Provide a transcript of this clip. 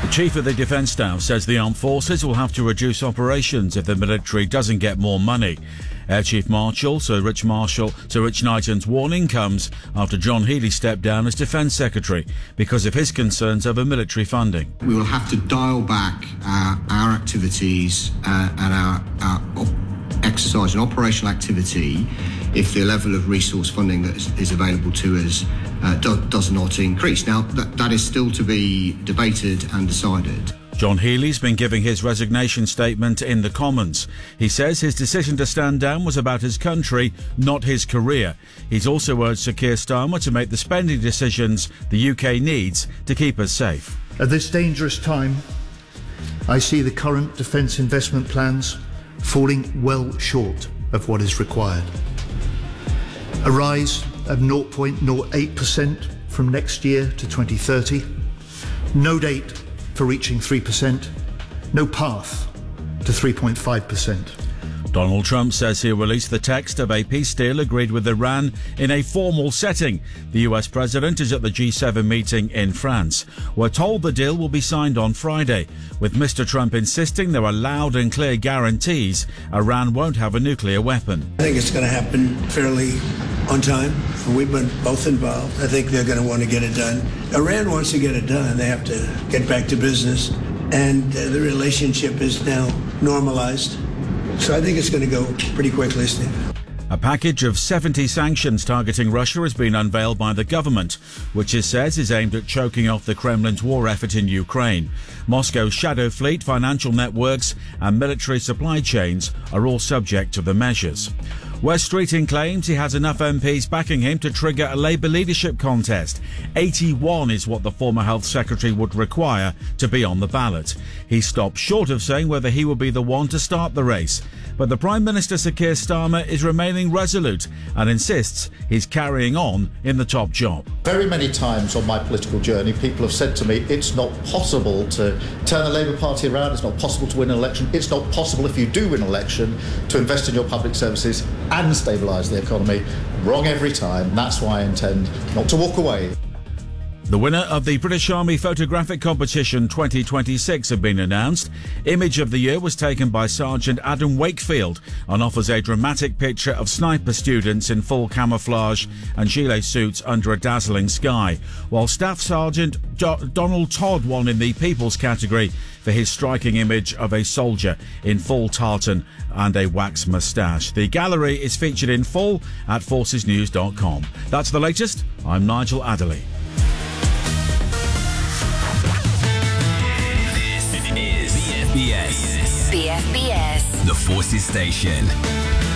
The Chief of the Defence Staff says the armed forces will have to reduce operations if the military doesn't get more money. Air Chief Marshal Sir Rich Knighton's warning comes after John Healey stepped down as Defence Secretary because of his concerns over military funding. We will have to dial back our activities and our exercise and operational activity if the level of resource funding that is available to us does not increase. Now, that is still to be debated and decided. John Healey's been giving his resignation statement in the Commons. He says his decision to stand down was about his country, not his career. He's also urged Sir Keir Starmer to make the spending decisions the UK needs to keep us safe. At this dangerous time, I see the current defence investment plans falling well short of what is required. A rise of 0.08% from next year to 2030. No date for reaching 3%. No path to 3.5%. Donald Trump says he'll release the text of a peace deal agreed with Iran in a formal setting. The US president is at the G7 meeting in France. We're told the deal will be signed on Friday, with Mr. Trump insisting there are loud and clear guarantees Iran won't have a nuclear weapon. I think it's going to happen fairly on time. We've been both involved. I think they're going to want to get it done. Iran wants to get it done. They have to get back to business, and the relationship is now normalized. So I think it's going to go pretty quickly, Steve. A package of 70 sanctions targeting Russia has been unveiled by the government, which it says is aimed at choking off the Kremlin's war effort in Ukraine. Moscow's shadow fleet, financial networks and military supply chains are all subject to the measures. Wes Streeting claims he has enough MPs backing him to trigger a Labour leadership contest. 81 is what the former Health Secretary would require to be on the ballot. He stopped short of saying whether he will be the one to start the race. But the Prime Minister, Sir Keir Starmer, is remaining resolute and insists he's carrying on in the top job. Very many times on my political journey, people have said to me, it's not possible to turn the Labour Party around, it's not possible to win an election, it's not possible if you do win an election to invest in your public services and stabilise the economy. Wrong every time. That's why I intend not to walk away. The winner of the British Army Photographic Competition 2026 have been announced. Image of the year was taken by Sergeant Adam Wakefield and offers a dramatic picture of sniper students in full camouflage and gilet suits under a dazzling sky, while Staff Sergeant Donald Todd won in the People's category for his striking image of a soldier in full tartan and a wax moustache. The gallery is featured in full at forcesnews.com. That's the latest. I'm Nigel Adderley. BFBS. The Forces Station.